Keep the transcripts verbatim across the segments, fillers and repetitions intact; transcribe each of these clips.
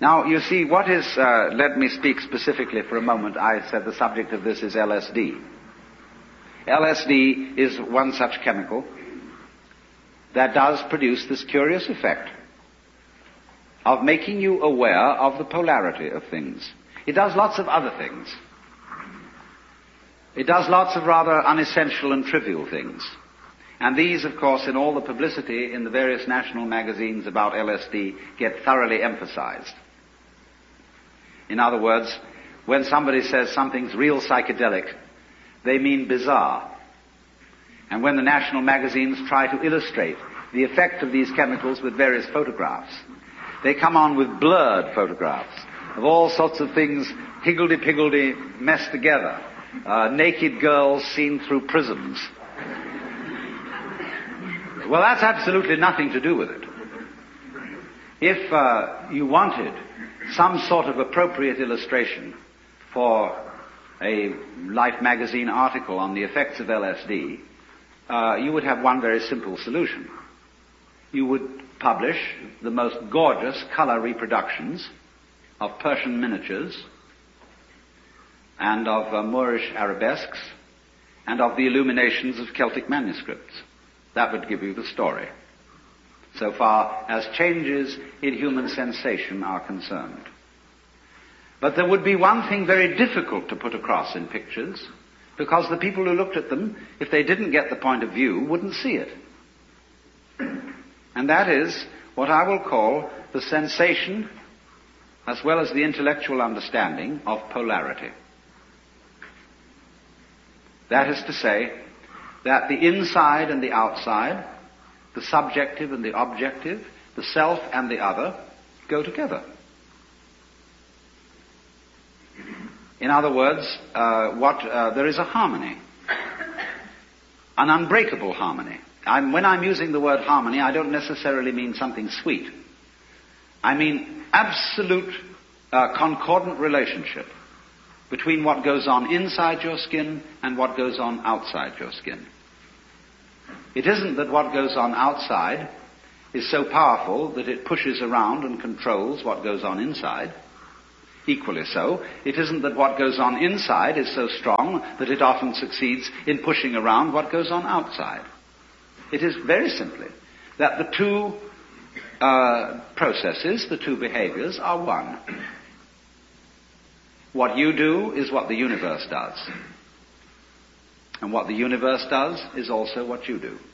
Now, you see, what is, uh, let me speak specifically for a moment. I said the subject of this is L S D. L S D is one such chemical that does produce this curious effect of making you aware of the polarity of things. It does lots of other things. It does lots of rather unessential and trivial things. And these, of course, in all the publicity in the various national magazines about L S D, get thoroughly emphasized. In other words, when somebody says something's real psychedelic, they mean bizarre. And when the national magazines try to illustrate the effect of these chemicals with various photographs, they come on with blurred photographs of all sorts of things higgledy-piggledy messed together. Uh, naked girls seen through prisms. Well, that's absolutely nothing to do with it. If uh, you wanted some sort of appropriate illustration for a Life magazine article on the effects of L S D, uh, you would have one very simple solution. You would publish the most gorgeous color reproductions of Persian miniatures and of uh, Moorish arabesques and of the illuminations of Celtic manuscripts. That would give you the story, so far as changes in human sensation are concerned. But there would be one thing very difficult to put across in pictures, because the people who looked at them, if they didn't get the point of view, wouldn't see it. And that is what I will call the sensation, as well as the intellectual understanding, of polarity. That is to say, that the inside and the outside, the subjective and the objective, the self and the other, go together. In other words, uh, what uh, there is a harmony, an unbreakable harmony. I'm, when I'm using the word harmony, I don't necessarily mean something sweet. I mean absolute uh, concordant relationship between what goes on inside your skin and what goes on outside your skin. It isn't that what goes on outside is so powerful that it pushes around and controls what goes on inside. Equally so, it isn't that what goes on inside is so strong that it often succeeds in pushing around what goes on outside. It is very simply that the two uh, processes, the two behaviors, are one. What you do is what the universe does. And what the universe does is also what you do.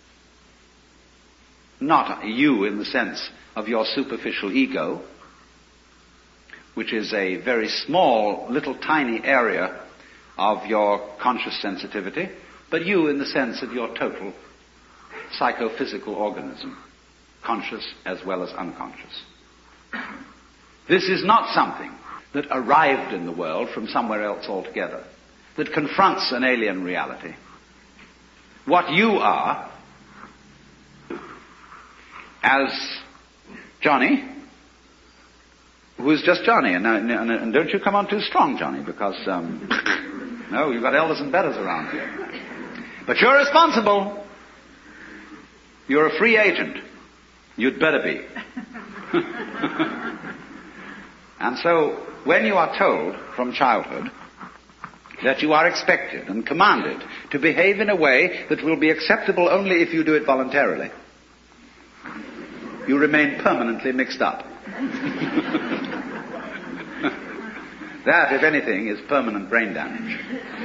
Not you in the sense of your superficial ego, which is a very small, little tiny area of your conscious sensitivity, but you in the sense of your total psychophysical organism, conscious as well as unconscious. This is not something that arrived in the world from somewhere else altogether, that confronts an alien reality. What you are, as Johnny, who is just Johnny, and, and, and don't you come on too strong, Johnny, because, um, no, you've got elders and betters around here. But you're responsible. You're a free agent. You'd better be. And so, when you are told from childhood that you are expected and commanded to behave in a way that will be acceptable only if you do it voluntarily, you remain permanently mixed up. That, if anything, is permanent brain damage.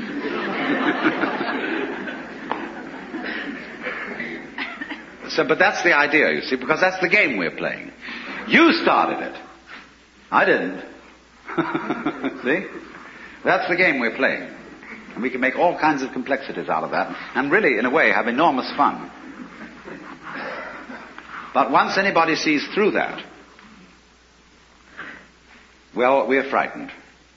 So, but that's the idea, you see, because that's the game we're playing. You started it. I didn't. See? That's the game we're playing. And we can make all kinds of complexities out of that, and really, in a way, have enormous fun. But once anybody sees through that, well, we're frightened.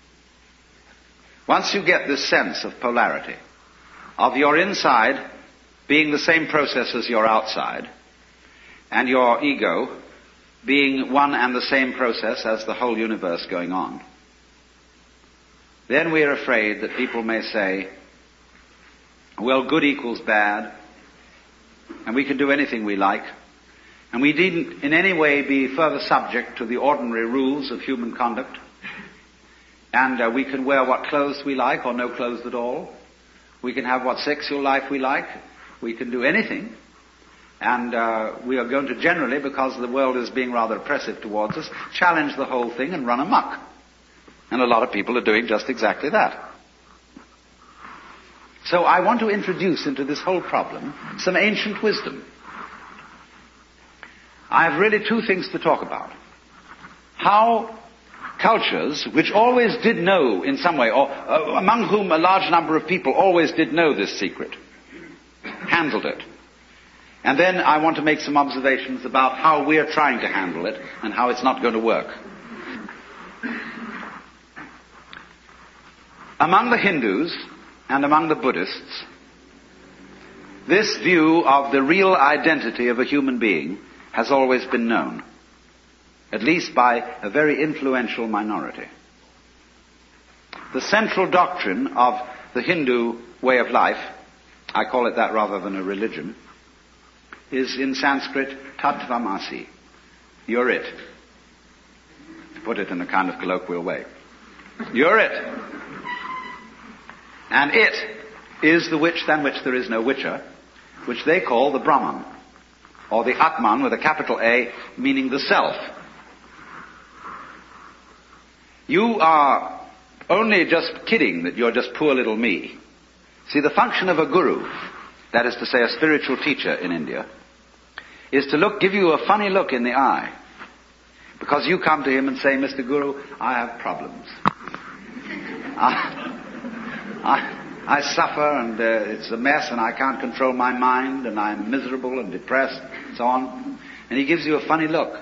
Once you get this sense of polarity, of your inside being the same process as your outside, and your ego being one and the same process as the whole universe going on, then we're afraid that people may say, well, good equals bad, and we can do anything we like, And we needn't in any way be further subject to the ordinary rules of human conduct. And uh, we can wear what clothes we like or no clothes at all. We can have what sexual life we like. We can do anything. And uh, we are going to generally, because the world is being rather oppressive towards us, challenge the whole thing and run amok. And a lot of people are doing just exactly that. So I want to introduce into this whole problem some ancient wisdom. I have really two things to talk about. How cultures, which always did know in some way, or uh, among whom a large number of people always did know this secret, handled it. And then I want to make some observations about how we're trying to handle it and how it's not going to work. Among the Hindus and among the Buddhists, this view of the real identity of a human being has always been known, at least by a very influential minority. The central doctrine of the Hindu way of life, I call it that rather than a religion, is in Sanskrit Tattvamasi. You're it. To put it in a kind of colloquial way. You're it. And it is the which than which there is no whicher, which they call the Brahman, or the Atman with a capital A, meaning the self. You are only just kidding that you're just poor little me. See, the function of a guru, that is to say a spiritual teacher in India, is to look, give you a funny look in the eye. Because you come to him and say, Mister Guru, I have problems. I, I, I suffer and uh, it's a mess and I can't control my mind and I'm miserable and depressed and so on. And he gives you a funny look.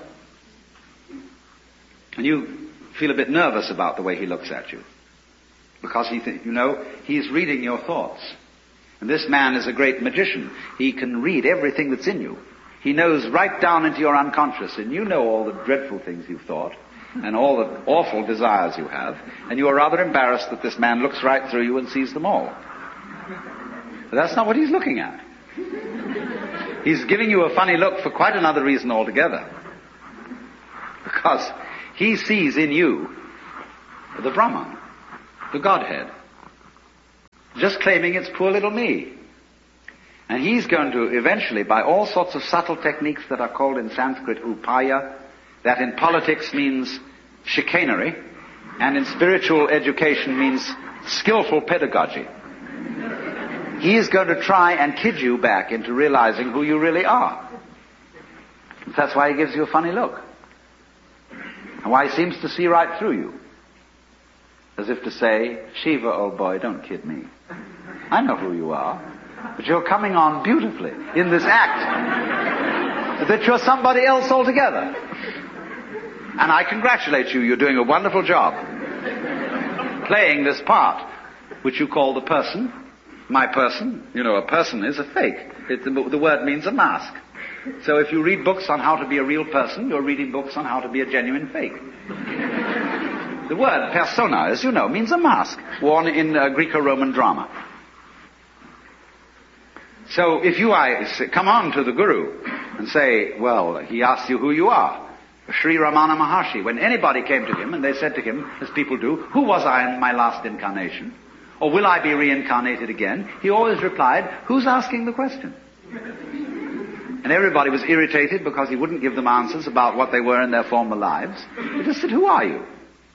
And you feel a bit nervous about the way he looks at you. Because he th- you know, he's reading your thoughts. And this man is a great magician. He can read everything that's in you. He knows right down into your unconscious, and you know all the dreadful things you've thought, and all the awful desires you have, and you are rather embarrassed that this man looks right through you and sees them all. But that's not what he's looking at. He's giving you a funny look for quite another reason altogether. Because he sees in you the Brahman, the Godhead, just claiming it's poor little me. And he's going to eventually, by all sorts of subtle techniques that are called in Sanskrit upaya, that in politics means chicanery, and in spiritual education means skillful pedagogy. He is going to try and kid you back into realizing who you really are. That's why he gives you a funny look. And why he seems to see right through you. As if to say, Shiva, old boy, don't kid me. I know who you are. But you're coming on beautifully in this act that you're somebody else altogether. And I congratulate you. You're doing a wonderful job playing this part, which you call the person, my person. You know, a person is a fake. It, the, the word means a mask. So if you read books on how to be a real person, you're reading books on how to be a genuine fake. The word persona, as you know, means a mask worn in uh, Greco-Roman drama. So if you I, come on to the Guru and say, well, he asked you who you are, Sri Ramana Maharshi, when anybody came to him and they said to him, as people do, who was I in my last incarnation? Or will I be reincarnated again? He always replied, who's asking the question? And everybody was irritated because he wouldn't give them answers about what they were in their former lives. He just said, who are you?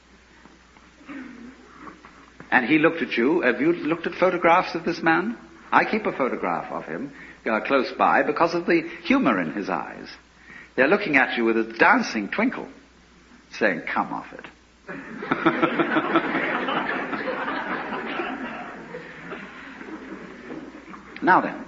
And he looked at you. Have you looked at photographs of this man? I keep a photograph of him uh, close by because of the humor in his eyes. They're looking at you with a dancing twinkle, saying, come off it. Now then,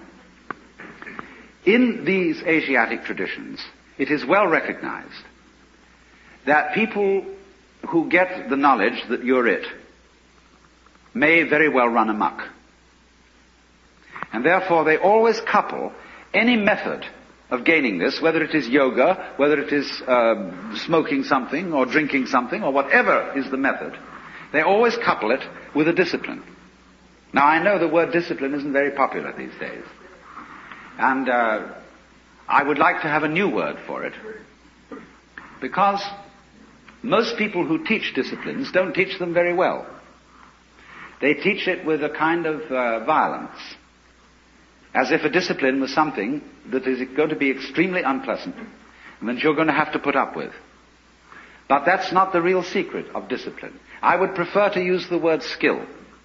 in these Asiatic traditions, it is well recognized that people who get the knowledge that you're it may very well run amok. And therefore they always couple any method of gaining this, whether it is yoga, whether it is uh, smoking something or drinking something or whatever is the method, they always couple it with a discipline. Now I know the word discipline isn't very popular these days. And uh, I would like to have a new word for it, because most people who teach disciplines don't teach them very well. They teach it with a kind of uh, violence, as if a discipline was something that is going to be extremely unpleasant and that you're going to have to put up with. But that's not the real secret of discipline. I would prefer to use the word skill.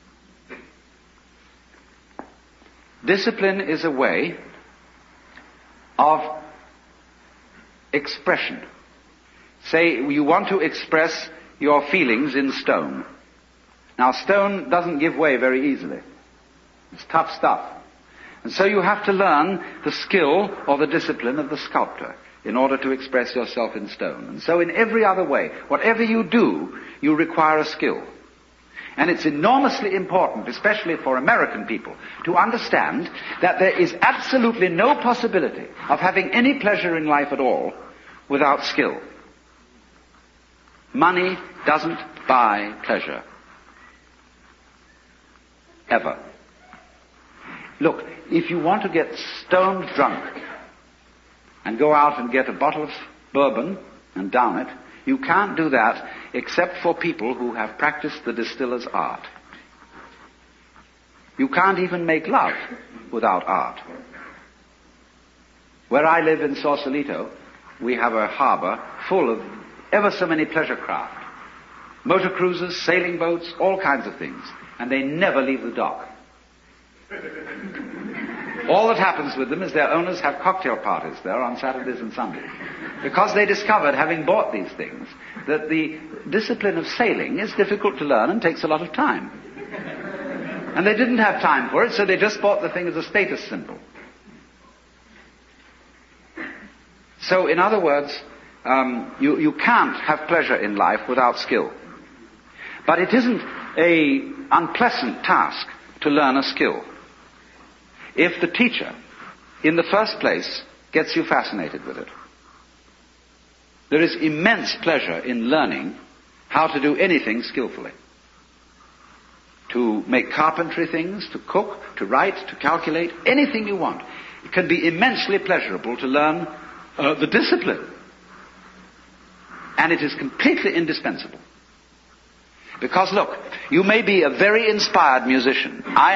Discipline is a way of expression. Say you want to express your feelings in stone. Now, stone doesn't give way very easily. It's tough stuff. And so you have to learn the skill or the discipline of the sculptor in order to express yourself in stone. And so in every other way, whatever you do, you require a skill. And it's enormously important, especially for American people, to understand that there is absolutely no possibility of having any pleasure in life at all without skill. Money doesn't buy pleasure. Ever. Look, if you want to get stone drunk and go out and get a bottle of bourbon and down it, you can't do that except for people who have practiced the distiller's art. You can't even make love without art. Where I live in Sausalito, we have a harbor full of ever so many pleasure craft. Motor cruisers, sailing boats, all kinds of things. And they never leave the dock. All that happens with them is their owners have cocktail parties there on Saturdays and Sundays. Because they discovered, having bought these things, that the discipline of sailing is difficult to learn and takes a lot of time. And they didn't have time for it, so they just bought the thing as a status symbol. So, in other words, um, you, you can't have pleasure in life without skill. But it isn't a unpleasant task to learn a skill if the teacher, in the first place, gets you fascinated with it. There is immense pleasure in learning how to do anything skillfully. To make carpentry things, to cook, to write, to calculate, anything you want. It can be immensely pleasurable to learn uh, the discipline. And it is completely indispensable. Because look, you may be a very inspired musician. I